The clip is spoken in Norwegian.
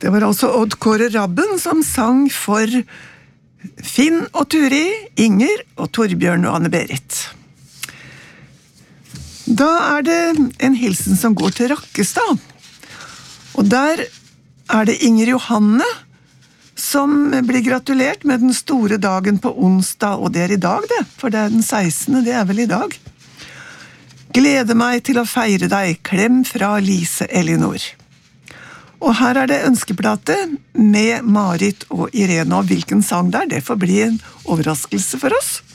Det var altså Odd Kåre Rabben som sang for Finn og Turi, Inger og Torbjørn og Anne-Berit. Da det en hilsen som går til Rakkestad. Og der det Inger Johanne som blir gratulert med den store dagen på onsdag, og det i dag det, for det den 16., det vel i dag. Gleder meg til å feire deg, klem fra Lise Elinor. Og her det ønskeplate med Marit og Irene, og hvilken sang det får bli en overraskelse for oss.